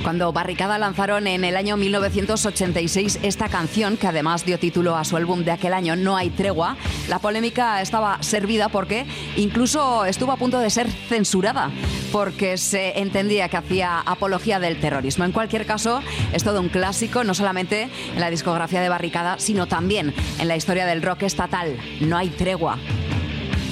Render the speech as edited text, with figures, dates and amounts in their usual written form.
Cuando Barricada lanzaron en el año 1986 esta canción, que además dio título a su álbum de aquel año, No hay tregua, la polémica estaba servida porque incluso estuvo a punto de ser censurada, porque se entendía que hacía apología del terrorismo. En cualquier caso, es todo un clásico, no solamente en la discografía de Barricada, sino también en la historia del rock estatal. No hay tregua.